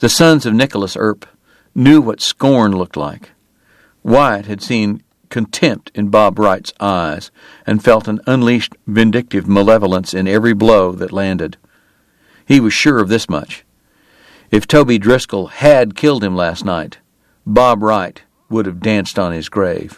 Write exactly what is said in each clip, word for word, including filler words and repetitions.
The sons of Nicholas Earp knew what scorn looked like. Wyatt had seen contempt in Bob Wright's eyes and felt an unleashed vindictive malevolence in every blow that landed. He was sure of this much. If Toby Driscoll had killed him last night, Bob Wright would have danced on his grave.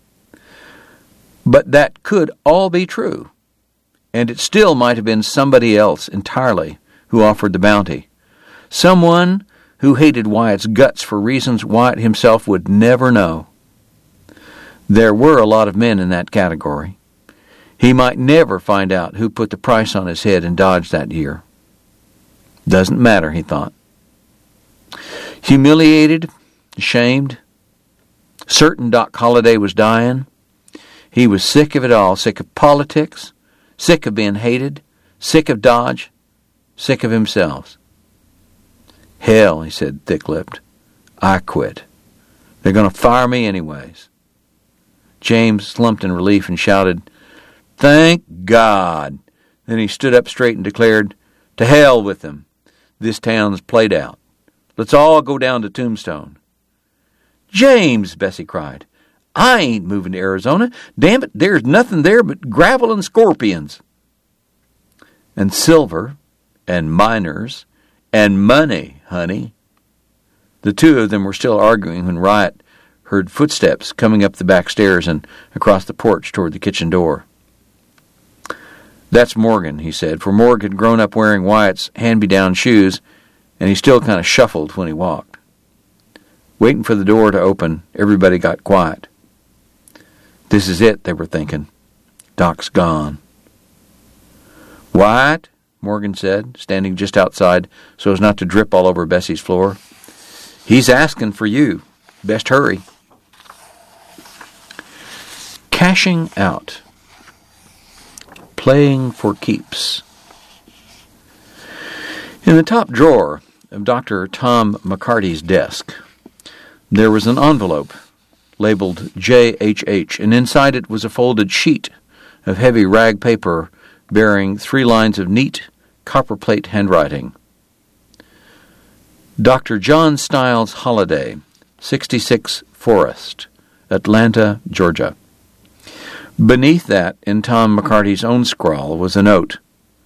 But that could all be true, and it still might have been somebody else entirely who offered the bounty. Someone who hated Wyatt's guts for reasons Wyatt himself would never know. There were a lot of men in that category. He might never find out who put the price on his head in Dodge that year. Doesn't matter, he thought. Humiliated, ashamed, certain Doc Holliday was dying. He was sick of it all, sick of politics, sick of being hated, sick of Dodge, sick of himself. Hell, he said, thick-lipped, I quit. They're going to fire me anyways. James slumped in relief and shouted, Thank God. Then he stood up straight and declared, To hell with them. This town's played out. Let's all go down to Tombstone. James, Bessie cried, I ain't moving to Arizona. Damn it, there's nothing there but gravel and scorpions. And silver, and miners, and money, honey. The two of them were still arguing when Wyatt heard footsteps coming up the back stairs and across the porch toward the kitchen door. That's Morgan, he said, for Morgan had grown up wearing Wyatt's hand-me-down shoes, and he still kind of shuffled when he walked. Waiting for the door to open, everybody got quiet. This is it, they were thinking. Doc's gone. Wyatt, Morgan said, standing just outside so as not to drip all over Bessie's floor. He's asking for you. Best hurry. Cashing out. Playing for keeps. In the top drawer of Doctor Tom McCarty's desk, there was an envelope labeled J H H, and inside it was a folded sheet of heavy rag paper bearing three lines of neat copperplate handwriting. Doctor John Stiles Holliday, sixty-six Forest, Atlanta, Georgia. Beneath that, in Tom McCarty's own scrawl, was a note.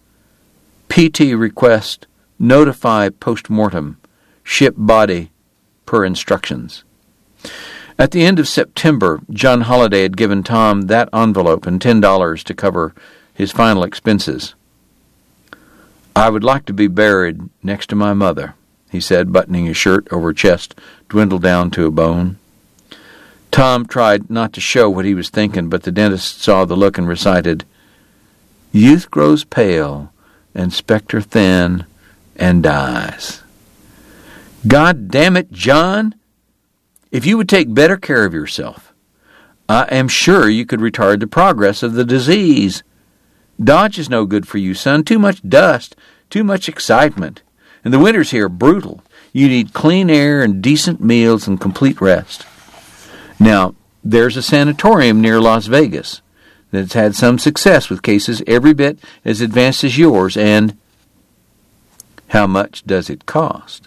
P T request, notify post-mortem, ship body per instructions. At the end of September, John Holliday had given Tom that envelope and ten dollars to cover his final expenses. I would like to be buried next to my mother, he said, buttoning his shirt over a chest dwindled down to a bone. Tom tried not to show what he was thinking, but the dentist saw the look and recited, Youth grows pale, and spectre thin, and dies. God damn it, John! If you would take better care of yourself, I am sure you could retard the progress of the disease. Dodge is no good for you, son. Too much dust, too much excitement. And the winters here are brutal. You need clean air and decent meals and complete rest. Now, there's a sanatorium near Las Vegas that's had some success with cases every bit as advanced as yours, and how much does it cost?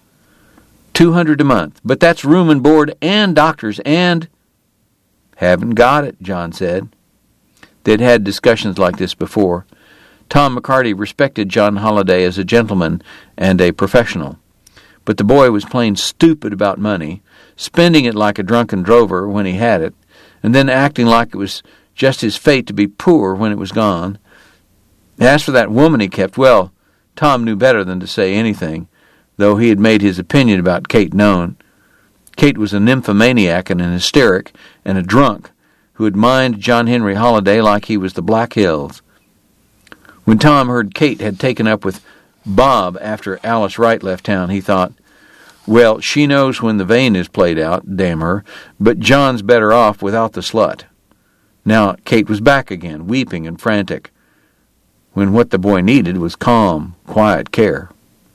Two hundred a month, but that's room and board and doctors and... Haven't got it, John said. They'd had discussions like this before. Tom McCarty respected John Holliday as a gentleman and a professional, but the boy was plain stupid about money, spending it like a drunken drover when he had it, and then acting like it was just his fate to be poor when it was gone. As for that woman he kept, well, Tom knew better than to say anything, though he had made his opinion about Kate known. Kate was a nymphomaniac and an hysteric and a drunk who had mined John Henry Holliday like he was the Black Hills. When Tom heard Kate had taken up with Bob after Alice Wright left town, he thought, well, she knows when the vein is played out, damn her, but John's better off without the slut. Now Kate was back again, weeping and frantic, when what the boy needed was calm, quiet care.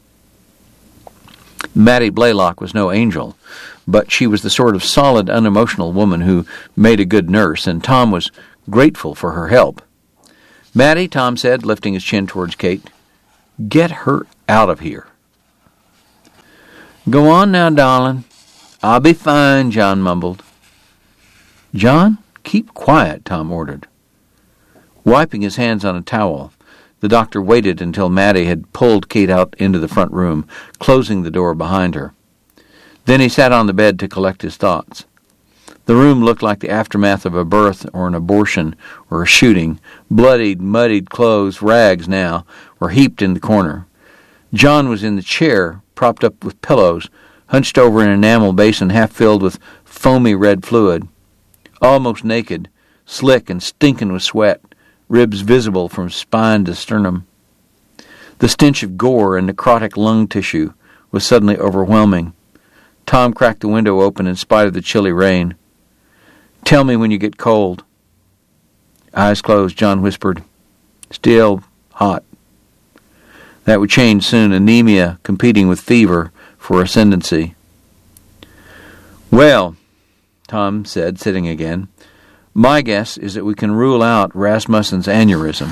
Mattie Blaylock was no angel, but she was the sort of solid, unemotional woman who made a good nurse, and Tom was grateful for her help. Mattie, Tom said, lifting his chin towards Kate, get her out of here. Go on now, darling. I'll be fine, John mumbled. John, keep quiet, Tom ordered. Wiping his hands on a towel, the doctor waited until Maddie had pulled Kate out into the front room, closing the door behind her. Then he sat on the bed to collect his thoughts. The room looked like the aftermath of a birth or an abortion or a shooting. Bloodied, muddied clothes, rags now, were heaped in the corner. John was in the chair, propped up with pillows, hunched over an enamel basin half filled with foamy red fluid. Almost naked, slick and stinking with sweat, ribs visible from spine to sternum. The stench of gore and necrotic lung tissue was suddenly overwhelming. Tom cracked the window open in spite of the chilly rain. Tell me when you get cold. Eyes closed, John whispered. Still hot. That would change soon, anemia competing with fever for ascendancy. Well, Tom said, sitting again, my guess is that we can rule out Rasmussen's aneurysm.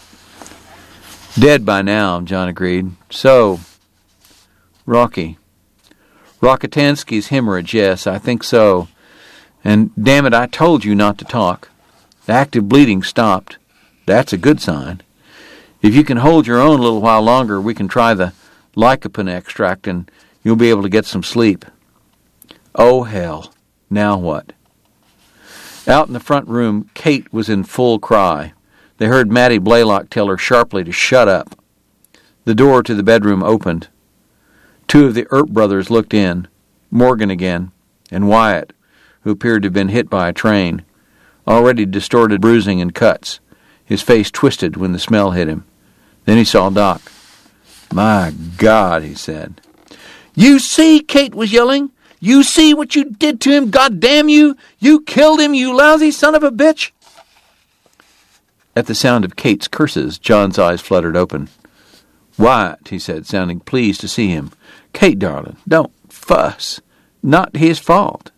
Dead by now, John agreed. So, Rocky. Rokitansky's hemorrhage, yes, I think so. And damn it, I told you not to talk. The active bleeding stopped. That's a good sign. If you can hold your own a little while longer, we can try the lycopene extract and you'll be able to get some sleep. Oh, hell. Now what? Out in the front room, Kate was in full cry. They heard Mattie Blaylock tell her sharply to shut up. The door to the bedroom opened. Two of the Earp brothers looked in, Morgan again, and Wyatt, who appeared to have been hit by a train, already distorted bruising and cuts, his face twisted when the smell hit him. Then he saw Doc. My God, he said. You see, Kate was yelling. You see what you did to him, God damn you! You killed him, you lousy son of a bitch! At the sound of Kate's curses, John's eyes fluttered open. Wyatt, he said, sounding pleased to see him. Kate, darling, don't fuss. Not his fault.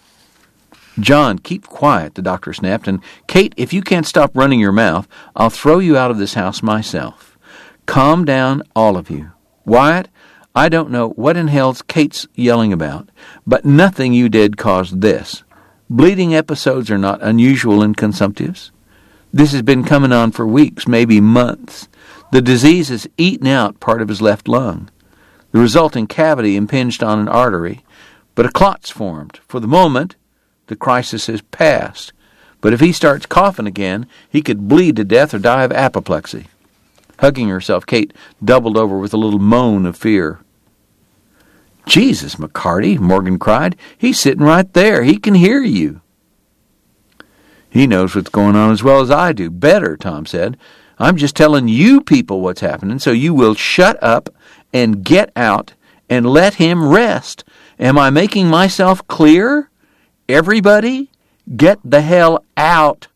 John, keep quiet, the doctor snapped, and Kate, if you can't stop running your mouth, I'll throw you out of this house myself. Calm down, all of you. Wyatt, I don't know what in hell's Kate's yelling about, but nothing you did caused this. Bleeding episodes are not unusual in consumptives. This has been coming on for weeks, maybe months. The disease has eaten out part of his left lung. The resulting cavity impinged on an artery, but a clot's formed. For the moment, the crisis is past. But if he starts coughing again, he could bleed to death or die of apoplexy. Hugging herself, Kate doubled over with a little moan of fear. Jesus, McCarty, Morgan cried. He's sitting right there. He can hear you. He knows what's going on as well as I do. Better, Tom said. I'm just telling you people what's happening, so you will shut up and get out and let him rest. Am I making myself clear? Everybody, get the hell out.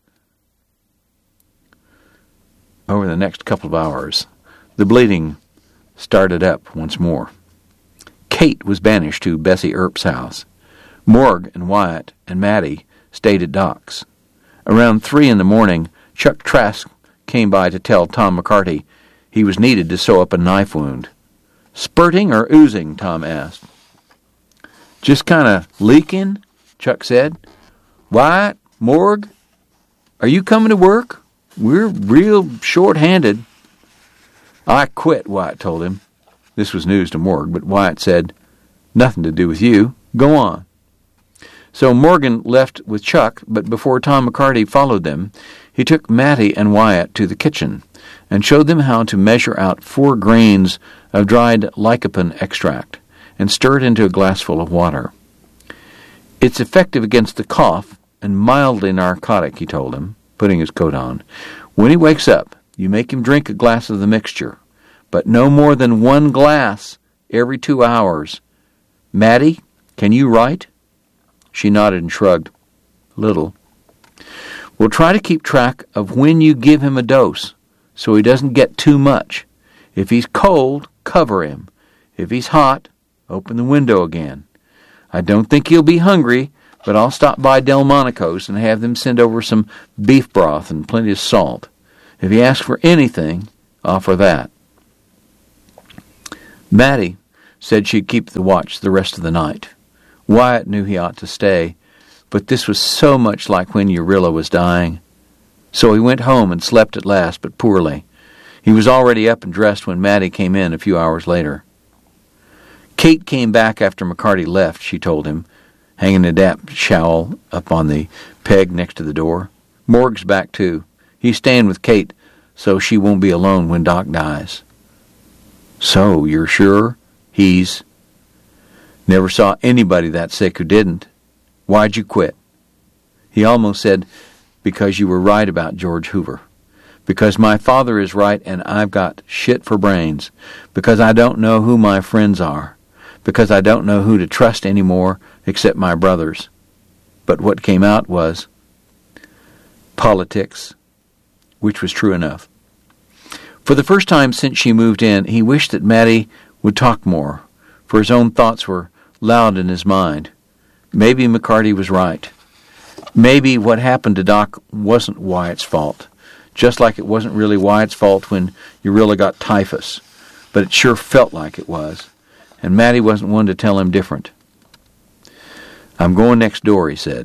Over the next couple of hours, the bleeding started up once more. Kate was banished to Bessie Earp's house. Morg and Wyatt and Mattie stayed at Doc's. Around three in the morning, Chuck Trask came by to tell Tom McCarty he was needed to sew up a knife wound. Spurting or oozing? Tom asked. Just kind of leaking, Chuck said. Wyatt, Morg, are you coming to work? We're real short-handed. I quit, Wyatt told him. This was news to Morg, but Wyatt said, nothing to do with you. Go on. So Morgan left with Chuck, but before Tom McCarty followed them, he took Mattie and Wyatt to the kitchen and showed them how to measure out four grains of dried lycopene extract and stir it into a glassful of water. It's effective against the cough and mildly narcotic, he told him, putting his coat on. When he wakes up, you make him drink a glass of the mixture, but no more than one glass every two hours. Mattie, can you write? She nodded and shrugged. Little. We'll try to keep track of when you give him a dose, so he doesn't get too much. If he's cold, cover him. If he's hot, open the window again. I don't think he'll be hungry, but I'll stop by Delmonico's and have them send over some beef broth and plenty of salt. If he asks for anything, offer that. Mattie, said she'd keep the watch the rest of the night. Wyatt knew he ought to stay, but this was so much like when Urilla was dying. So he went home and slept at last, but poorly. He was already up and dressed when Mattie came in a few hours later. Kate came back after McCarty left, she told him, hanging a damp shawl up on the peg next to the door. Morg's back, too. He's staying with Kate, so she won't be alone when Doc dies. So, you're sure? He's... Never saw anybody that sick who didn't. Why'd you quit? He almost said, because you were right about George Hoover. Because my father is right and I've got shit for brains. Because I don't know who my friends are. Because I don't know who to trust anymore except my brothers. But what came out was politics, which was true enough. For the first time since she moved in, he wished that Mattie would talk more, for his own thoughts were loud in his mind. Maybe McCarty was right. Maybe what happened to Doc wasn't Wyatt's fault, just like it wasn't really Wyatt's fault when Urilla got typhus, but it sure felt like it was, and Mattie wasn't one to tell him different. I'm going next door, he said.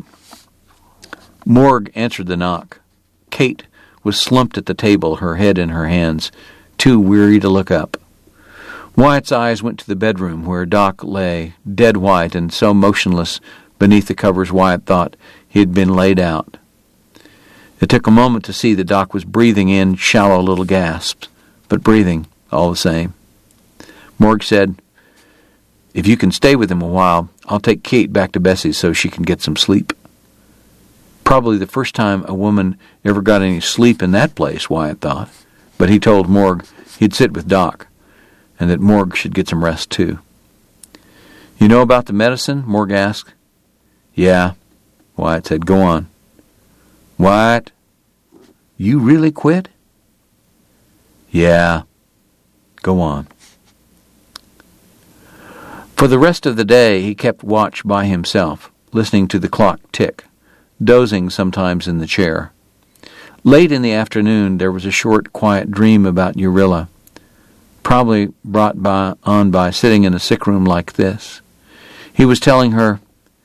Morg answered the knock. Kate was slumped at the table, her head in her hands, too weary to look up. Wyatt's eyes went to the bedroom where Doc lay, dead white and so motionless beneath the covers Wyatt thought he had been laid out. It took a moment to see that Doc was breathing in shallow little gasps, but breathing all the same. Morg said, if you can stay with him a while, I'll take Kate back to Bessie's so she can get some sleep. Probably the first time a woman ever got any sleep in that place, Wyatt thought, but he told Morg he'd sit with Doc, and that Morg should get some rest too. You know about the medicine? Morg asked. Yeah, Wyatt said. Go on. Wyatt, you really quit? Yeah, go on. For the rest of the day he kept watch by himself, listening to the clock tick, dozing sometimes in the chair. Late in the afternoon there was a short, quiet dream about Urilla, probably brought by, on by sitting in a sick room like this. He was telling her,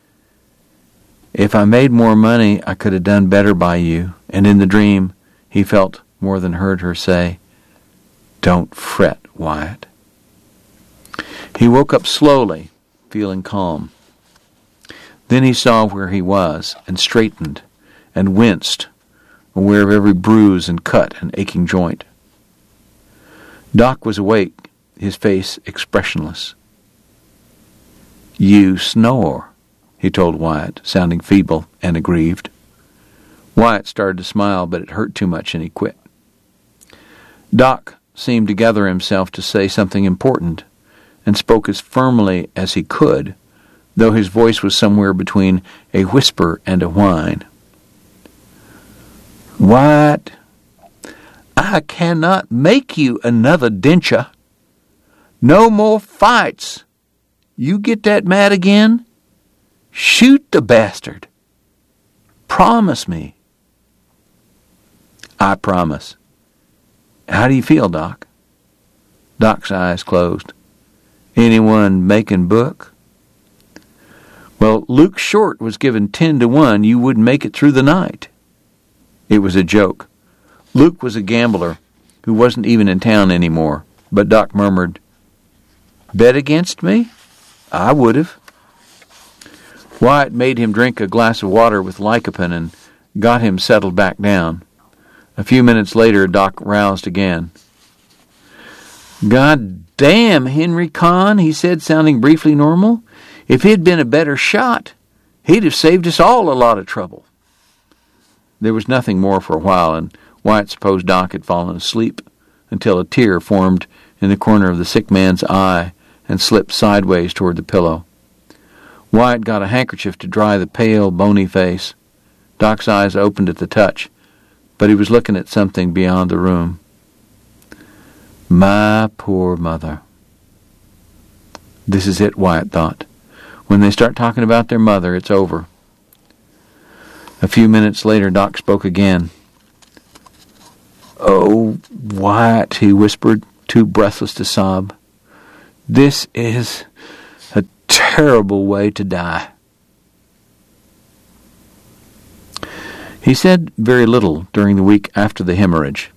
if I made more money, I could have done better by you. And in the dream, he felt more than heard her say, don't fret, Wyatt. He woke up slowly, feeling calm. Then he saw where he was, and straightened, and winced, aware of every bruise and cut and aching joint. Doc was awake, his face expressionless. You snore, he told Wyatt, sounding feeble and aggrieved. Wyatt started to smile, but it hurt too much and he quit. Doc seemed to gather himself to say something important, and spoke as firmly as he could, though his voice was somewhere between a whisper and a whine. Wyatt, I cannot make you another Densha. No more fights. You get that mad again? Shoot the bastard. Promise me. I promise. How do you feel, Doc? Doc's eyes closed. Anyone making book? Well, Luke Short was given ten to one you wouldn't make it through the night. It was a joke. Luke was a gambler who wasn't even in town anymore, but Doc murmured, Bet against me? I would have. Wyatt made him drink a glass of water with lycopene and got him settled back down. A few minutes later, Doc roused again. God damn, Henry Kahn, he said, sounding briefly normal. If he'd been a better shot, he'd have saved us all a lot of trouble. There was nothing more for a while, and Wyatt supposed Doc had fallen asleep until a tear formed in the corner of the sick man's eye and slipped sideways toward the pillow. Wyatt got a handkerchief to dry the pale, bony face. Doc's eyes opened at the touch, but he was looking at something beyond the room. My poor mother. This is it, Wyatt thought. When they start talking about their mother, it's over. A few minutes later, Doc spoke again. Oh, Wyatt, he whispered, too breathless to sob. This is a terrible way to die. He said very little during the week after the hemorrhage.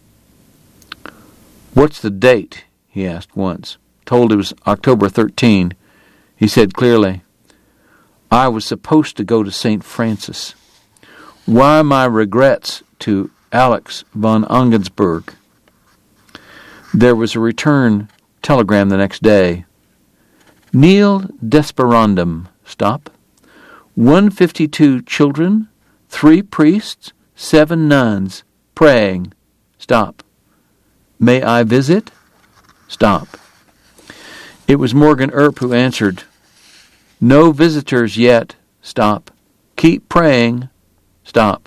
What's the date? He asked once. Told it was October thirteenth. He said clearly, I was supposed to go to Saint Francis. Why my regrets to Alex von Ongensberg? There was a return telegram the next day. Nil desperandum. Stop. one hundred fifty-two children, three priests, seven nuns, praying. Stop. May I visit? Stop. It was Morgan Earp who answered, No visitors yet. Stop. Keep praying. Stop.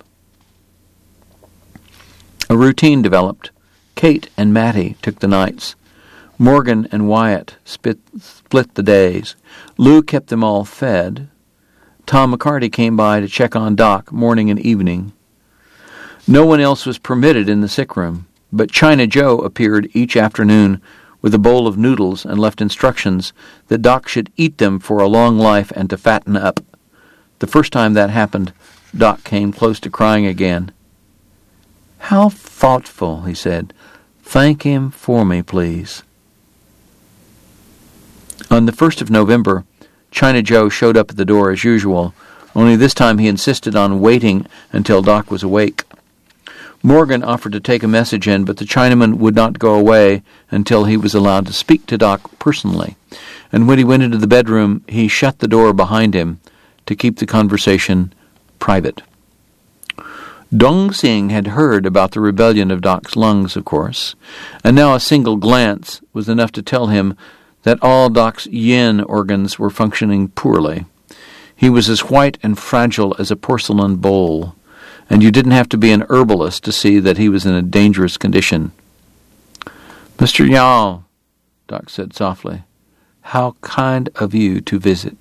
A routine developed. Kate and Mattie took the nights. Morgan and Wyatt split, split the days. Lou kept them all fed. Tom McCarty came by to check on Doc morning and evening. No one else was permitted in the sick room, but China Joe appeared each afternoon with a bowl of noodles and left instructions that Doc should eat them for a long life and to fatten up. The first time that happened, Doc came close to crying again. How thoughtful, he said. Thank him for me, please. On the first of November, China Joe showed up at the door as usual, only this time he insisted on waiting until Doc was awake. Morgan offered to take a message in, but the Chinaman would not go away until he was allowed to speak to Doc personally, and when he went into the bedroom, he shut the door behind him to keep the conversation private. Dong Sing had heard about the rebellion of Doc's lungs, of course, and now a single glance was enough to tell him that all Doc's yin organs were functioning poorly. He was as white and fragile as a porcelain bowl, and you didn't have to be an herbalist to see that he was in a dangerous condition. Mister Yao, Doc said softly, how kind of you to visit.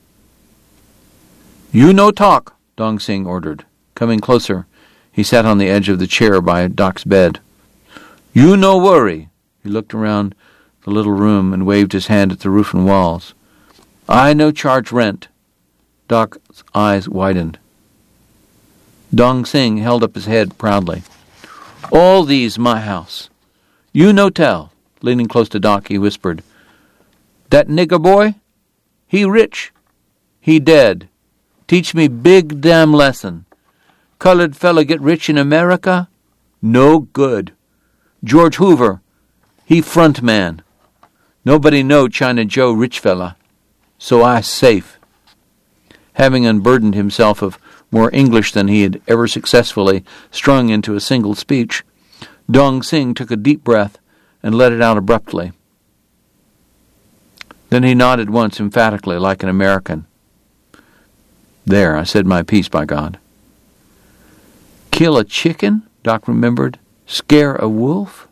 You no talk, Dong Sing ordered. Coming closer, he sat on the edge of the chair by Doc's bed. You no worry. He looked around the little room and waved his hand at the roof and walls. I no charge rent. Doc's eyes widened. Dong Sing held up his head proudly. All these my house. You no tell. Leaning close to Doc, he whispered. That nigger boy? He rich. He dead. Teach me big damn lesson. Colored fella get rich in America? No good. George Hoover, he front man. Nobody know China Joe rich fella. So I safe. Having unburdened himself of more English than he had ever successfully strung into a single speech, Dong Sing took a deep breath and let it out abruptly. Then he nodded once emphatically like an American. There, I said my piece, by God. Kill a chicken, Doc remembered. Scare a wolf?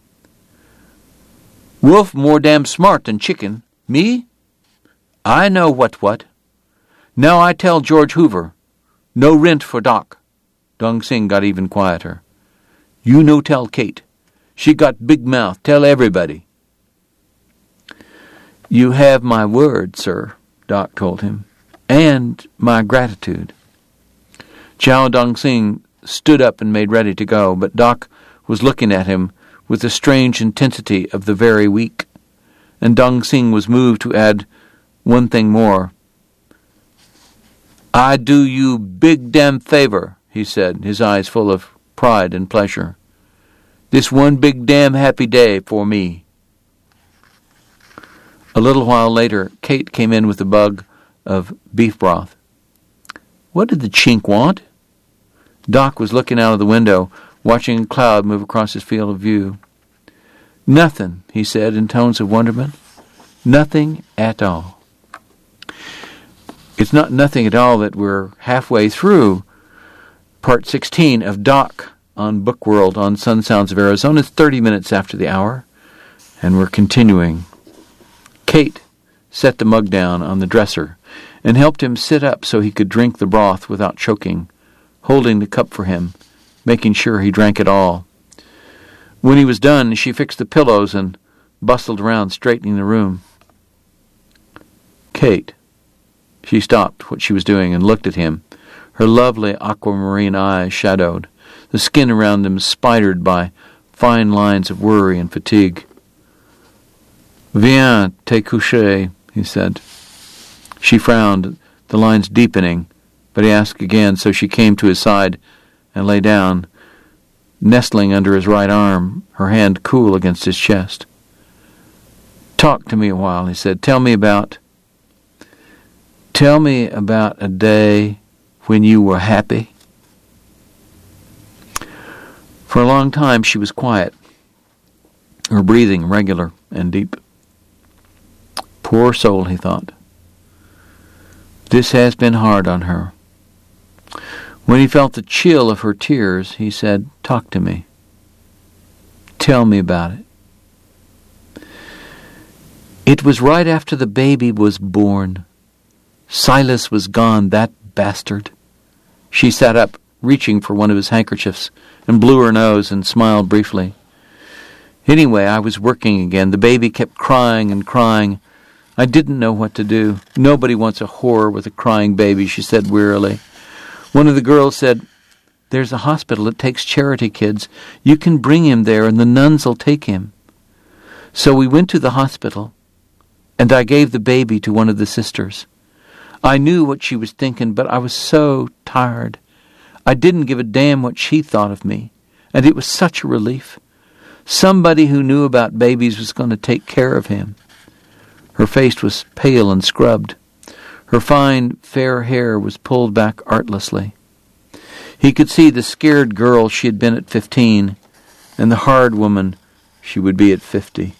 Wolf more damn smart than chicken. Me? I know what what. Now I tell George Hoover. No rent for Doc. Dong Sing got even quieter. You no tell Kate. She got big mouth. Tell everybody. You have my word, sir, Doc told him, and my gratitude. Chow Dong Sing stood up and made ready to go, but Doc was looking at him with the strange intensity of the very weak, and Dong Sing was moved to add one thing more. I do you big damn favor, he said, his eyes full of pride and pleasure. This one big damn happy day for me. A little while later, Kate came in with a mug of beef broth. What did the chink want? Doc was looking out of the window, watching a cloud move across his field of view. Nothing, he said in tones of wonderment. Nothing at all. It's not nothing at all that we're halfway through part sixteen of Doc on Book World on Sun Sounds of Arizona. It's thirty minutes after the hour, and we're continuing. Kate set the mug down on the dresser and helped him sit up so he could drink the broth without choking, holding the cup for him, making sure he drank it all. When he was done, she fixed the pillows and bustled around, straightening the room. Kate. She stopped what she was doing and looked at him, her lovely aquamarine eyes shadowed, the skin around them spidered by fine lines of worry and fatigue. Viens te coucher, he said. She frowned, the lines deepening, but he asked again, so she came to his side and lay down, nestling under his right arm, her hand cool against his chest. Talk to me a while, he said. Tell me about... Tell me about a day when you were happy. For a long time she was quiet, her breathing regular and deep. Poor soul, he thought. This has been hard on her. When he felt the chill of her tears, he said, talk to me. Tell me about it. It was right after the baby was born. Silas was gone, that bastard. She sat up, reaching for one of his handkerchiefs, and blew her nose and smiled briefly. Anyway, I was working again. The baby kept crying and crying. I didn't know what to do. Nobody wants a whore with a crying baby, she said wearily. One of the girls said, there's a hospital that takes charity kids. You can bring him there and the nuns will take him. So we went to the hospital, and I gave the baby to one of the sisters. I knew what she was thinking, but I was so tired. I didn't give a damn what she thought of me, and it was such a relief. Somebody who knew about babies was going to take care of him. Her face was pale and scrubbed. Her fine, fair hair was pulled back artlessly. He could see the scared girl she had been at fifteen, and the hard woman she would be at fifty.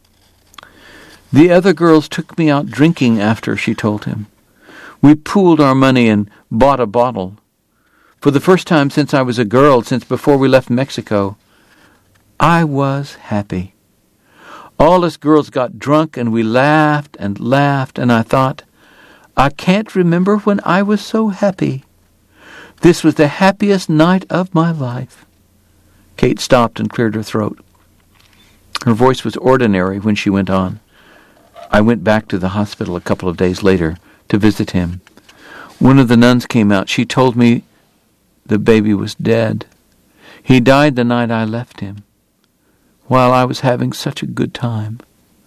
The other girls took me out drinking after, she told him. We pooled our money and bought a bottle. For the first time since I was a girl, since before we left Mexico, I was happy. All us girls got drunk and we laughed and laughed, and I thought, I can't remember when I was so happy. This was the happiest night of my life. Kate stopped and cleared her throat. Her voice was ordinary when she went on. I went back to the hospital a couple of days later to visit him. One of the nuns came out. She told me the baby was dead. He died the night I left him, while I was having such a good time.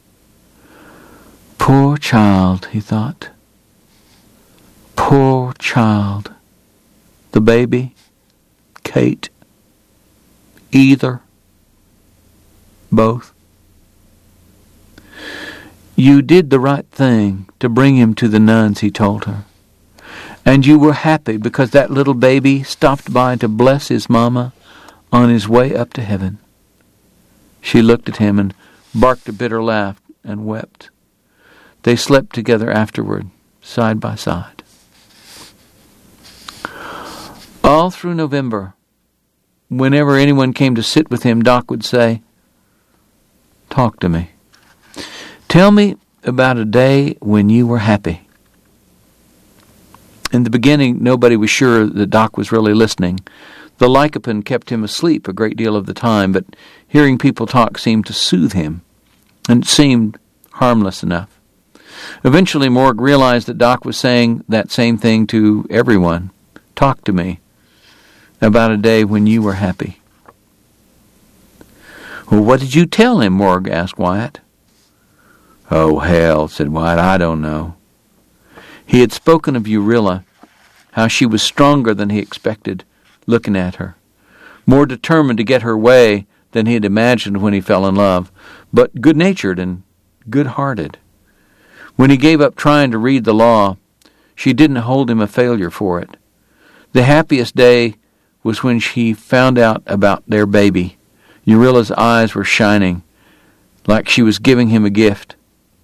Poor child, he thought. Poor child. The baby, Kate, either, both. You did the right thing to bring him to the nuns, he told her. And you were happy because that little baby stopped by to bless his mama on his way up to heaven. She looked at him and barked a bitter laugh and wept. They slept together afterward, side by side. All through November, whenever anyone came to sit with him, Doc would say, talk to me. Tell me about a day when you were happy. In the beginning, nobody was sure that Doc was really listening. The lycopene kept him asleep a great deal of the time, but hearing people talk seemed to soothe him, and it seemed harmless enough. Eventually, Morg realized that Doc was saying that same thing to everyone. Talk to me about a day when you were happy. Well, what did you tell him? Morg asked Wyatt. Oh, hell, said Wyatt, I don't know. He had spoken of Urilla, how she was stronger than he expected, looking at her, more determined to get her way than he had imagined when he fell in love, but good-natured and good-hearted. When he gave up trying to read the law, she didn't hold him a failure for it. The happiest day was when she found out about their baby. Urilla's eyes were shining, like she was giving him a gift.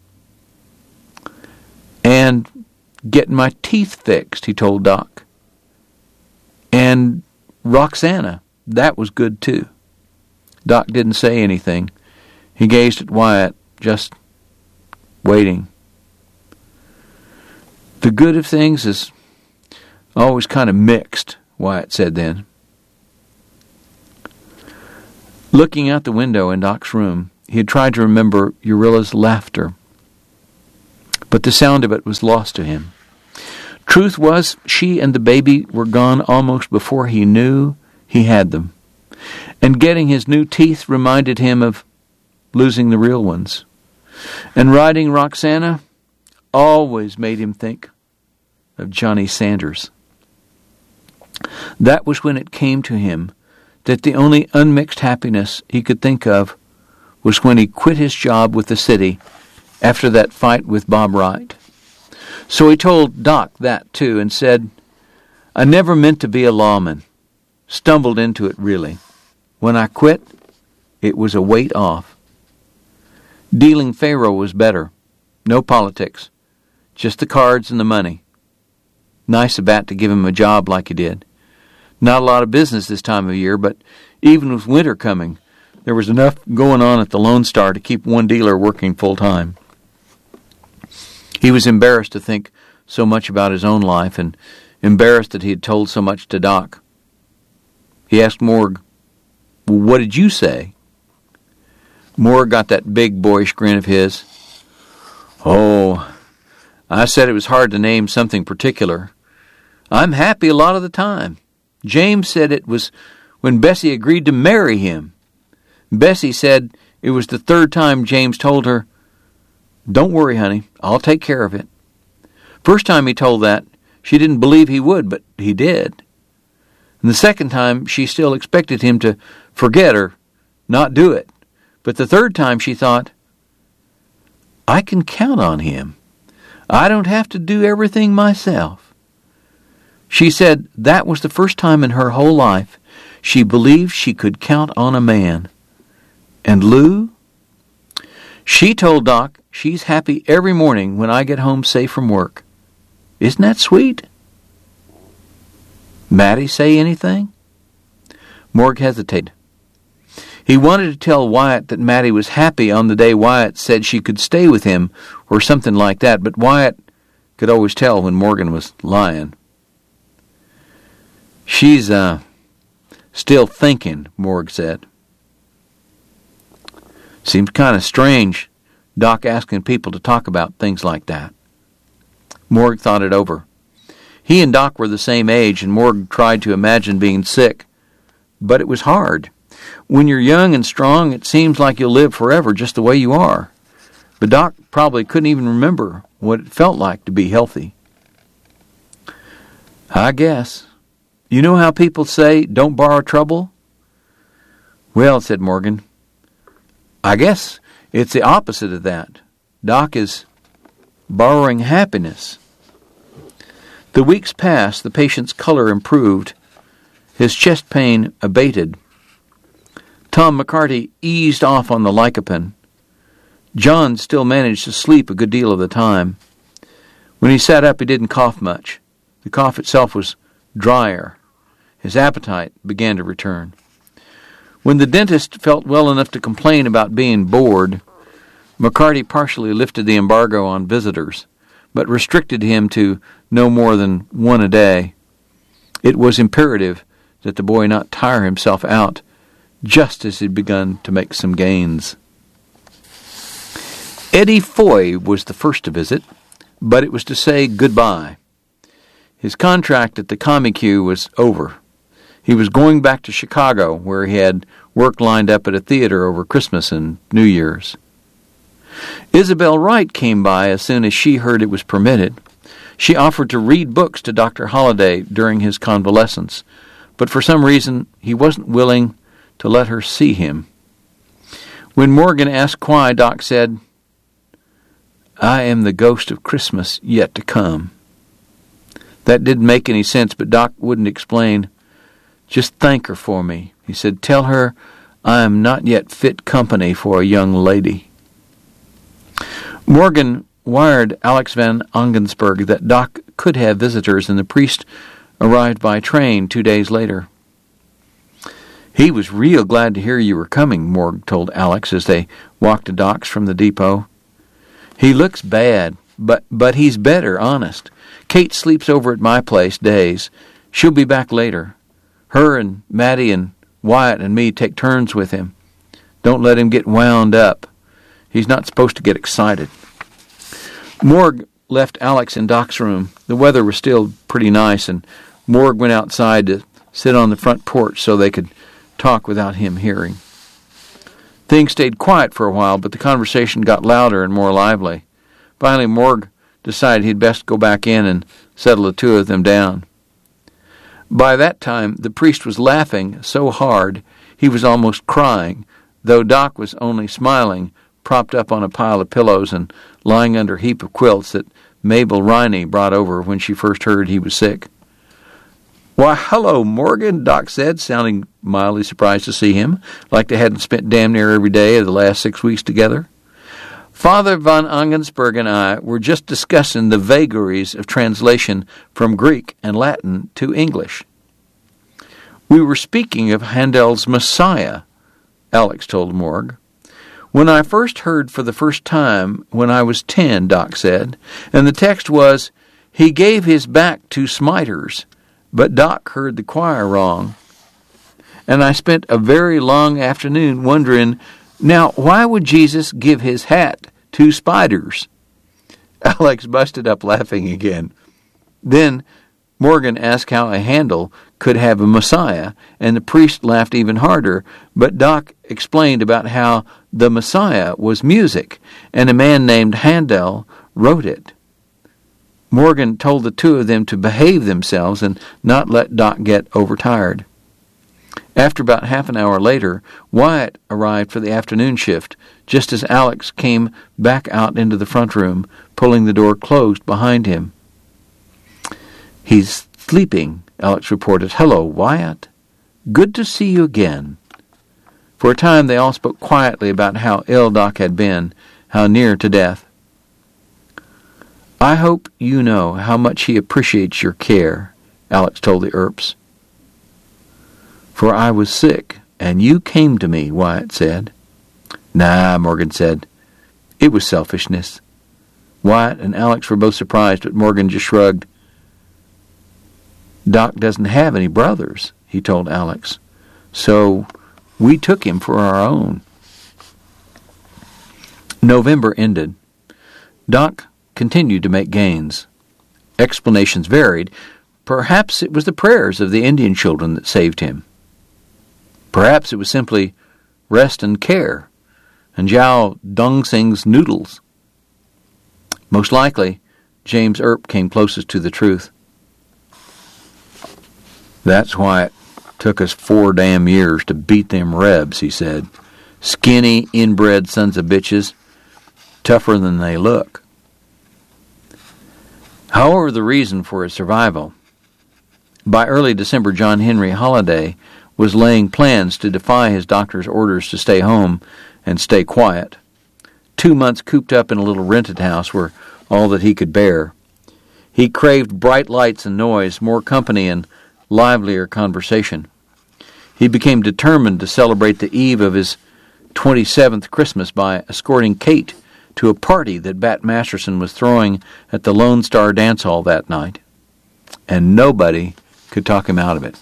And getting my teeth fixed, he told Doc. And Roxana, that was good too. Doc didn't say anything. He gazed at Wyatt, just waiting. The good of things is always kind of mixed, Wyatt said then. Looking out the window in Doc's room, he had tried to remember Eurilla's laughter, but the sound of it was lost to him. Truth was, she and the baby were gone almost before he knew he had them, and getting his new teeth reminded him of losing the real ones. And riding Roxana always made him think of Johnny Sanders. That was when it came to him that the only unmixed happiness he could think of was when he quit his job with the city after that fight with Bob Wright. So he told Doc that too and said, "I never meant to be a lawman. Stumbled into it, really. When I quit, it was a weight off. Dealing faro was better. No politics. Just the cards and the money. Nice of Bat to give him a job like he did. Not a lot of business this time of year, but even with winter coming, there was enough going on at the Lone Star to keep one dealer working full-time." He was embarrassed to think so much about his own life and embarrassed that he had told so much to Doc. He asked Morg, "Well, what did you say?" Morg got that big boyish grin of his. "Oh, I said it was hard to name something particular. I'm happy a lot of the time. James said it was when Bessie agreed to marry him. Bessie said it was the third time James told her, 'Don't worry, honey, I'll take care of it.' First time he told that, she didn't believe he would, but he did. And the second time, she still expected him to forget or not do it. But the third time, she thought, 'I can count on him. I don't have to do everything myself.' She said that was the first time in her whole life she believed she could count on a man. And Lou? She told Doc she's happy every morning when I get home safe from work. Isn't that sweet?" Matty say anything? Morg hesitated. He wanted to tell Wyatt that Matty was happy on the day Wyatt said she could stay with him or something like that, but Wyatt could always tell when Morgan was lying. "She's, uh, still thinking," Morg said. Seems kind of strange, Doc asking people to talk about things like that. Morg thought it over. He and Doc were the same age, and Morg tried to imagine being sick. But it was hard. When you're young and strong, it seems like you'll live forever just the way you are. But Doc probably couldn't even remember what it felt like to be healthy. "I guess. You know how people say, 'Don't borrow trouble'?" "Well," said Morgan, "I guess it's the opposite of that. Doc is borrowing happiness." The weeks passed, the patient's color improved. His chest pain abated. Tom McCarty eased off on the Lycopene. John still managed to sleep a good deal of the time. When he sat up, he didn't cough much. The cough itself was drier. His appetite began to return. When the dentist felt well enough to complain about being bored, McCarty partially lifted the embargo on visitors, but restricted him to no more than one a day. It was imperative that the boy not tire himself out just as he'd begun to make some gains. Eddie Foy was the first to visit, but it was to say goodbye. His contract at the Comic-Q was over. He was going back to Chicago, where he had work lined up at a theater over Christmas and New Year's. Isabel Wright came by as soon as she heard it was permitted. She offered to read books to Doctor Holliday during his convalescence, but for some reason he wasn't willing to let her see him. When Morgan asked why, Doc said, "I am the ghost of Christmas yet to come." That didn't make any sense, but Doc wouldn't explain. "Just thank her for me," he said. "Tell her I am not yet fit company for a young lady." Morgan wired Alex Van Ogdensburg that Doc could have visitors, and the priest arrived by train two days later. "He was real glad to hear you were coming," Morg told Alex as they walked to Doc's from the depot. "He looks bad, but but he's better, honest. Kate sleeps over at my place days. She'll be back later. Her and Matty and Wyatt and me take turns with him. Don't let him get wound up. He's not supposed to get excited. Morg left Alex in Doc's room. The weather was still pretty nice, and Morg went outside to sit on the front porch so they could talk without him hearing. Things stayed quiet for a while, but the conversation got louder and more lively. Finally, Morg decided he'd best go back in and settle the two of them down. By that time, the priest was laughing so hard he was almost crying, though Doc was only smiling, propped up on a pile of pillows and lying under a heap of quilts that Mabel Riney brought over when she first heard he was sick. "Why, hello, Morgan," Doc said, sounding mildly surprised to see him, like they hadn't spent damn near every day of the last six weeks together. "Father von Angensberg and I were just discussing the vagaries of translation from Greek and Latin to English. We were speaking of Handel's Messiah," Alex told Morg. "When I first heard for the first time when I was ten," Doc said, "and the text was, 'He gave his back to smiters,' but Doc heard the choir wrong. And I spent a very long afternoon wondering, now, why would Jesus give his hat to spiders?" Alex busted up laughing again. Then Morgan asked how a Handel could have a Messiah, and the priest laughed even harder, but Doc explained about how the Messiah was music, and a man named Handel wrote it. Morgan told the two of them to behave themselves and not let Doc get overtired. After about half an hour later, Wyatt arrived for the afternoon shift, just as Alex came back out into the front room, pulling the door closed behind him. "He's sleeping," Alex reported. "Hello, Wyatt. Good to see you again." For a time they all spoke quietly about how ill Doc had been, how near to death. "I hope you know how much he appreciates your care," Alex told the Earps. "For I was sick, and you came to me," Wyatt said. "Nah," Morgan said. "It was selfishness." Wyatt and Alex were both surprised, but Morgan just shrugged. "Doc doesn't have any brothers," he told Alex, "so we took him for our own." November ended. Doc continued to make gains. Explanations varied. Perhaps it was the prayers of the Indian children that saved him. Perhaps it was simply rest and care, and Zhao Dongsing's noodles. Most likely, James Earp came closest to the truth. "That's why it took us four damn years to beat them Rebs," he said. "Skinny, inbred sons of bitches, tougher than they look." However, the reason for his survival. By early December, John Henry Holliday was laying plans to defy his doctor's orders to stay home and stay quiet. Two months cooped up in a little rented house were all that he could bear. He craved bright lights and noise, more company and livelier conversation. He became determined to celebrate the eve of his twenty-seventh Christmas by escorting Kate to a party that Bat Masterson was throwing at the Lone Star Dance Hall that night. And nobody could talk him out of it.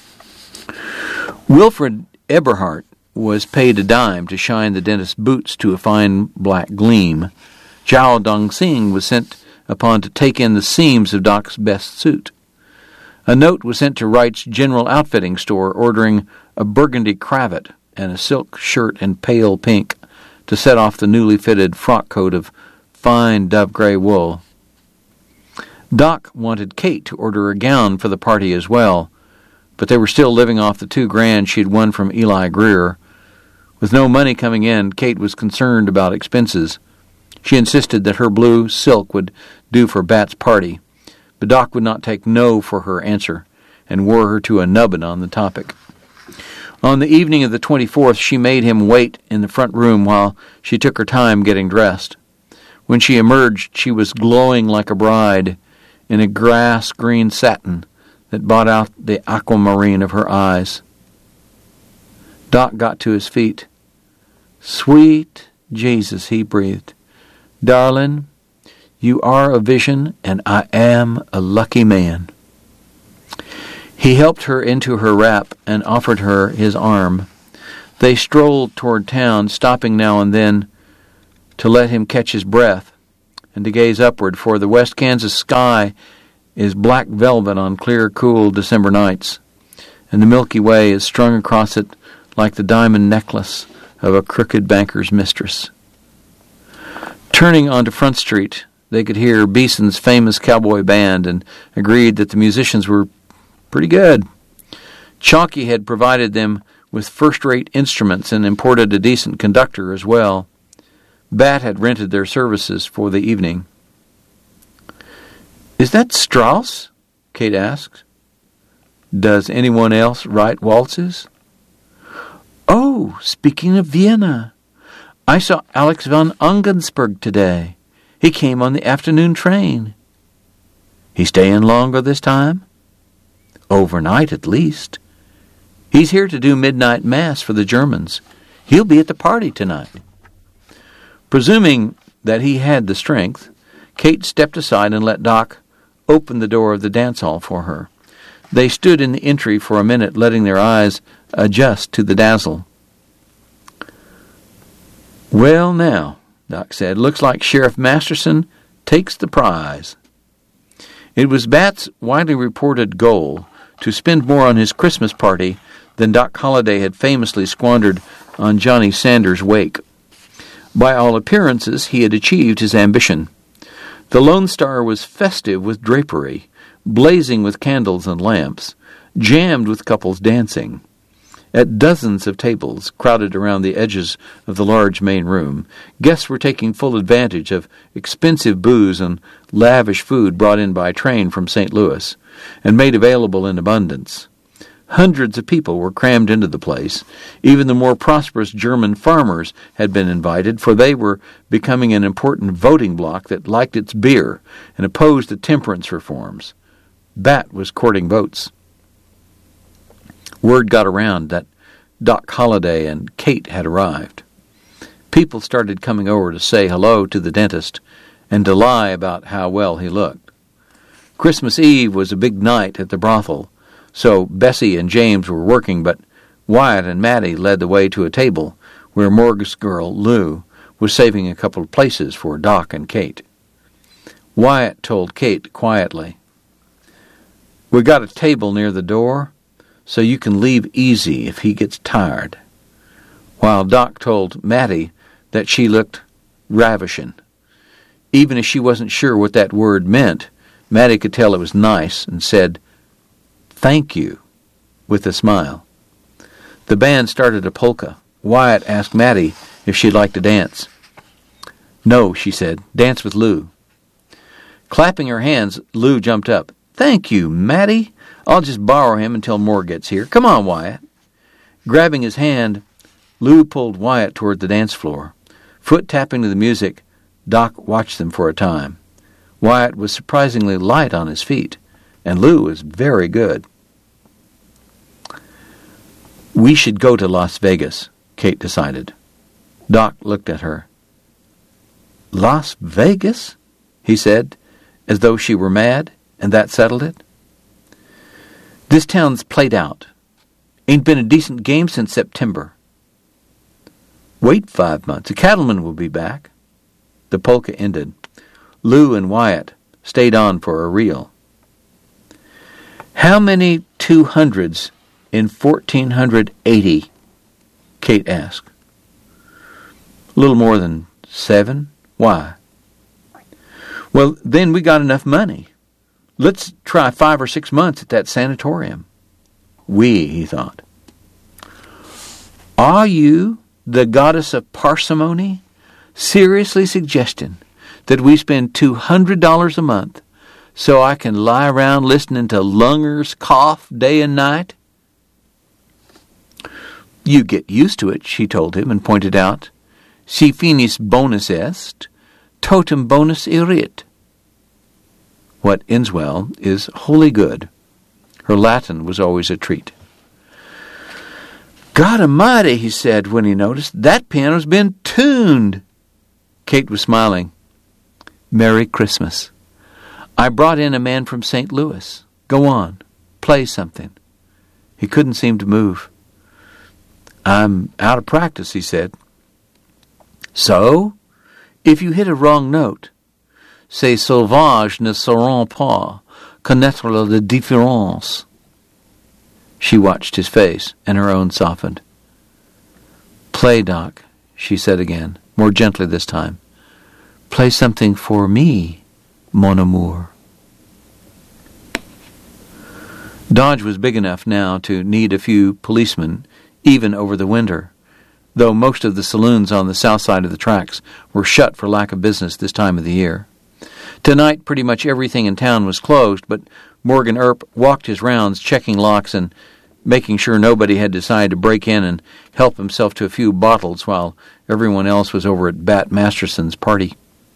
Wilfred Eberhardt was paid a dime to shine the dentist's boots to a fine black gleam. Zhao Dongsing was sent upon to take in the seams of Doc's best suit. A note was sent to Wright's General Outfitting store ordering a burgundy cravat and a silk shirt in pale pink to set off the newly fitted frock coat of fine dove-gray wool. Doc wanted Kate to order a gown for the party as well, but they were still living off the two grand she had won from Eli Greer. With no money coming in, Kate was concerned about expenses. She insisted that her blue silk would do for Bat's party, but Doc would not take no for her answer and wore her to a nubbin on the topic. On the evening of the twenty-fourth, she made him wait in the front room while she took her time getting dressed. When she emerged, she was glowing like a bride in a grass-green satin that brought out the aquamarine of her eyes. Doc got to his feet. "Sweet Jesus," he breathed. "Darling, you are a vision, and I am a lucky man." He helped her into her wrap and offered her his arm. They strolled toward town, stopping now and then to let him catch his breath and to gaze upward, for the West Kansas sky is black velvet on clear, cool December nights, and the Milky Way is strung across it like the diamond necklace of a crooked banker's mistress. Turning onto Front Street, they could hear Beeson's famous cowboy band and agreed that the musicians were pretty good. Chalky had provided them with first-rate instruments and imported a decent conductor as well. Bat had rented their services for the evening. "Is that Strauss?" Kate asked. "Does anyone else write waltzes?" "Oh, speaking of Vienna, I saw Alex von Ungensberg today. He came on the afternoon train." "He staying longer this time?" "Overnight at least. He's here to do midnight mass for the Germans. He'll be at the party tonight." Presuming that he had the strength, Kate stepped aside and let Doc open the door of the dance hall for her. They stood in the entry for a minute, letting their eyes adjust to the dazzle. "Well, now," Doc said, "looks like Sheriff Masterson takes the prize." It was Bat's widely reported goal to spend more on his Christmas party than Doc Holliday had famously squandered on Johnny Sanders' wake. By all appearances, he had achieved his ambition. The Lone Star was festive with drapery, blazing with candles and lamps, jammed with couples dancing. At dozens of tables crowded around the edges of the large main room, guests were taking full advantage of expensive booze and lavish food brought in by train from Saint Louis and made available in abundance. Hundreds of people were crammed into the place. Even the more prosperous German farmers had been invited, for they were becoming an important voting bloc that liked its beer and opposed the temperance reforms. Bat was courting votes. Word got around that Doc Holliday and Kate had arrived. People started coming over to say hello to the dentist and to lie about how well he looked. Christmas Eve was a big night at the brothel, so Bessie and James were working, but Wyatt and Mattie led the way to a table where Morg's girl, Lou, was saving a couple of places for Doc and Kate. Wyatt told Kate quietly, "We got a table near the door, so you can leave easy if he gets tired," while Doc told Mattie that she looked ravishing. Even if she wasn't sure what that word meant, Mattie could tell it was nice and said, "Thank you," with a smile. The band started a polka. Wyatt asked Mattie if she'd like to dance. "No," she said. "Dance with Lou." Clapping her hands, Lou jumped up. "Thank you, Mattie. I'll just borrow him until Moore gets here. Come on, Wyatt." Grabbing his hand, Lou pulled Wyatt toward the dance floor. Foot tapping to the music, Doc watched them for a time. Wyatt was surprisingly light on his feet, and Lou was very good. "We should go to Las Vegas," Kate decided. Doc looked at her. "Las Vegas?" he said, as though she were mad, and that settled it. "This town's played out. Ain't been a decent game since September." "Wait five months. The cattlemen will be back." The polka ended. Lou and Wyatt stayed on for a reel. "How many two hundreds in fourteen eighty? Kate asked. "A little more than seven. Why?" "Well, then we got enough money. Let's try five or six months at that sanatorium." We, he thought. "Are you, the goddess of parsimony, seriously suggesting that we spend two hundred dollars a month so I can lie around listening to lungers cough day and night?" "You get used to it," she told him, and pointed out, "Si finis bonus est, totem bonus erit." What ends well is wholly good. Her Latin was always a treat. "God Almighty," he said when he noticed, "that piano's been tuned." Kate was smiling. "Merry Christmas. I brought in a man from Saint Louis. Go on, play something." He couldn't seem to move. I'm out of practice, he said. So, if you hit a wrong note, ces sauvages ne sauront pas connaître la différence. She watched his face, and her own softened. Play, Doc, she said again, more gently this time. Play something for me, mon amour. Dodge was big enough now to need a few policemen, even over the winter, though most of the saloons on the south side of the tracks were shut for lack of business this time of the year. Tonight, pretty much everything in town was closed, but Morgan Earp walked his rounds, checking locks and making sure nobody had decided to break in and help himself to a few bottles while everyone else was over at Bat Masterson's party.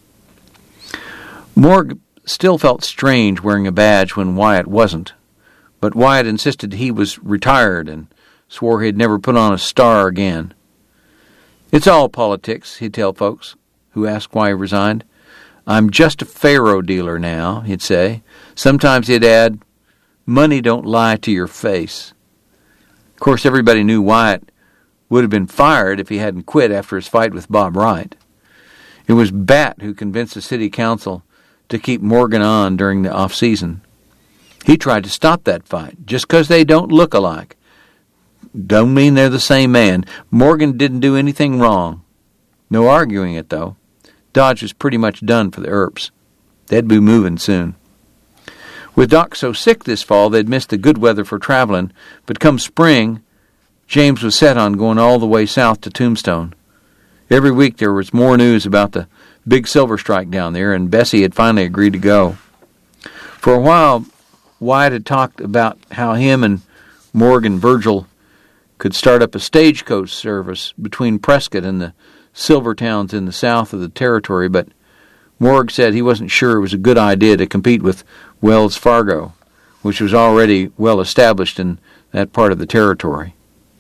Morg still felt strange wearing a badge when Wyatt wasn't, but Wyatt insisted he was retired and swore he'd never put on a star again. It's all politics, he'd tell folks who asked why he resigned. I'm just a faro dealer now, he'd say. Sometimes he'd add, money don't lie to your face. Of course, everybody knew Wyatt would have been fired if he hadn't quit after his fight with Bob Wright. It was Bat who convinced the city council to keep Morgan on during the off-season. He tried to stop that fight, just because they don't look alike. Don't mean they're the same man. Morgan didn't do anything wrong. No arguing it, though. Dodge was pretty much done for the Earps. They'd be moving soon. With Doc so sick this fall, they'd missed the good weather for traveling, but come spring, James was set on going all the way south to Tombstone. Every week there was more news about the big silver strike down there, and Bessie had finally agreed to go. For a while, Wyatt had talked about how him and Morgan Virgil could start up a stagecoach service between Prescott and the silver towns in the south of the territory, but Morg said he wasn't sure it was a good idea to compete with Wells Fargo, which was already well established in that part of the territory.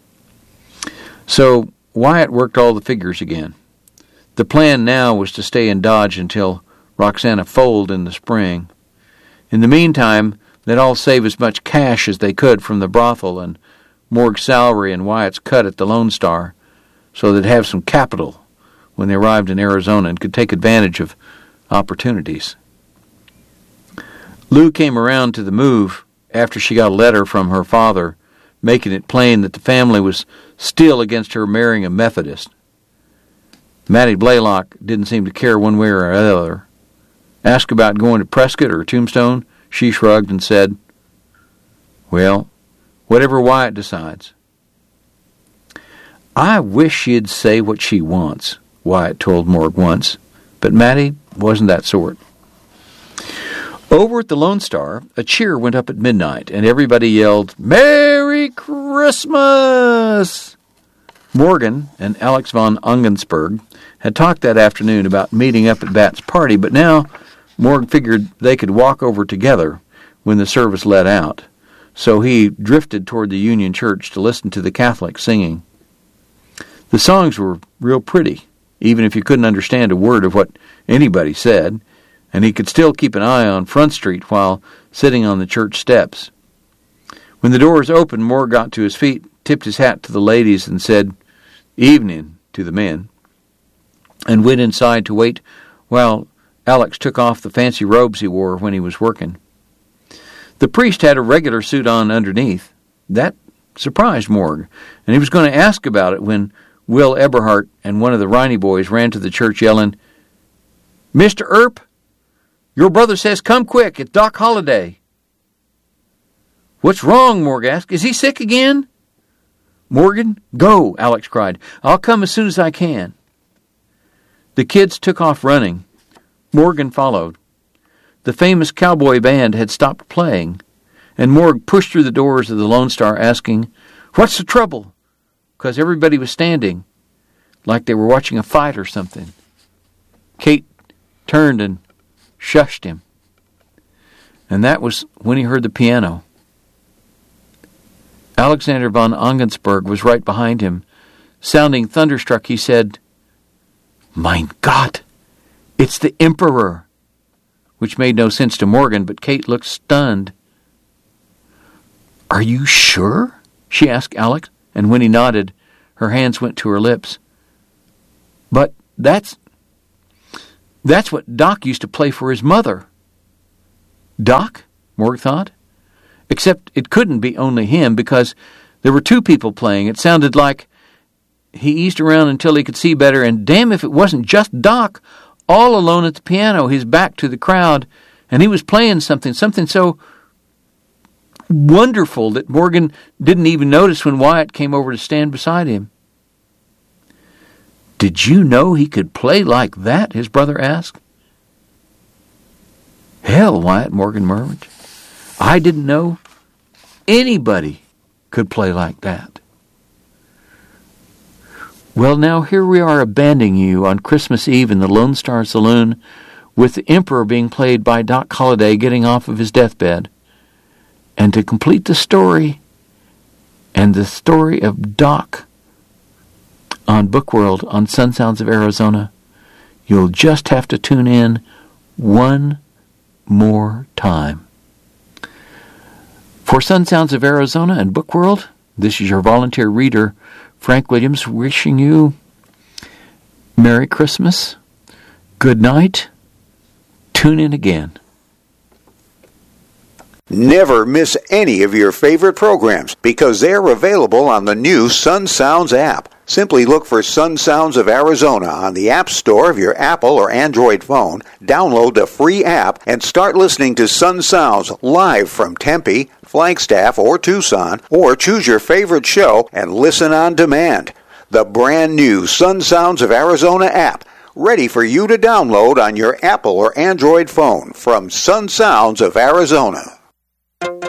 So Wyatt worked all the figures again. The plan now was to stay in Dodge until Roxana foaled in the spring. In the meantime, they'd all save as much cash as they could from the brothel and Morg's salary and Wyatt's cut at the Lone Star, so they'd have some capital when they arrived in Arizona and could take advantage of opportunities. Lou came around to the move after she got a letter from her father making it plain that the family was still against her marrying a Methodist. Mattie Blaylock didn't seem to care one way or another. Asked about going to Prescott or Tombstone, she shrugged and said, well, whatever Wyatt decides. I wish she'd say what she wants, Wyatt told Morg once, but Mattie wasn't that sort. Over at the Lone Star, a cheer went up at midnight, and everybody yelled, Merry Christmas! Morgan and Alex von Ungensberg had talked that afternoon about meeting up at Bat's party, but now Morg figured they could walk over together when the service let out, so he drifted toward the Union Church to listen to the Catholics singing. The songs were real pretty, even if you couldn't understand a word of what anybody said, and he could still keep an eye on Front Street while sitting on the church steps. When the doors opened, Moore got to his feet, tipped his hat to the ladies, and said, Evening, to the men, and went inside to wait while Alex took off the fancy robes he wore when he was working. The priest had a regular suit on underneath. That surprised Morg, and he was going to ask about it when Will Eberhart and one of the Riney boys ran to the church yelling, Mister Earp, your brother says come quick, it's Doc Holliday. What's wrong? Morg asked. Is he sick again? Morgan, go, Alex cried. I'll come as soon as I can. The kids took off running. Morgan followed. The famous cowboy band had stopped playing, and Morg pushed through the doors of the Lone Star asking, What's the trouble? Because everybody was standing, like they were watching a fight or something. Kate turned and shushed him. And that was when he heard the piano. Alexander von Ungensberg was right behind him. Sounding thunderstruck, he said, Mein Gott, it's the Emperor, which made no sense to Morgan, but Kate looked stunned. Are you sure? She asked Alex, and when he nodded, Her hands went to her lips. But that's that's what Doc used to play for his mother. Doc? Morgan thought. Except it couldn't be only him, because there were two people playing. It sounded like he eased around until he could see better, and damn if it wasn't just Doc, all alone at the piano, his back to the crowd, and he was playing something, something so wonderful that Morgan didn't even notice when Wyatt came over to stand beside him. "Did you know he could play like that?" his brother asked. "Hell, Wyatt," Morgan murmured. "I didn't know anybody could play like that." Well, now here we are abandoning you on Christmas Eve in the Lone Star Saloon, with the Emperor being played by Doc Holliday getting off of his deathbed. And to complete the story, and the story of Doc on Book World on Sun Sounds of Arizona, you'll just have to tune in one more time. For Sun Sounds of Arizona and Book World, this is your volunteer reader, Frank Williams, wishing you Merry Christmas, good night, tune in again. Never miss any of your favorite programs because they're available on the new Sun Sounds app. Simply look for Sun Sounds of Arizona on the App Store of your Apple or Android phone, download the free app, and start listening to Sun Sounds live from Tempe, Flagstaff, or Tucson, or choose your favorite show and listen on demand. The brand new Sun Sounds of Arizona app, ready for you to download on your Apple or Android phone from Sun Sounds of Arizona.